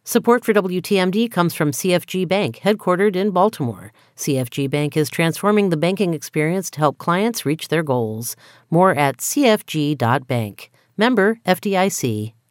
Support for WTMD comes from CFG Bank, headquartered in Baltimore. CFG Bank is transforming the banking experience to help clients reach their goals. More at cfg.bank. Member FDIC.